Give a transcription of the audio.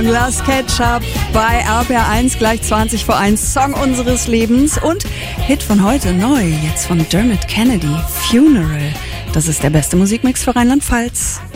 Last Ketchup bei RPR1 gleich 20 vor 1. Song unseres Lebens und Hit von heute neu, jetzt von Dermot Kennedy, Funeral. Das ist der beste Musikmix für Rheinland-Pfalz.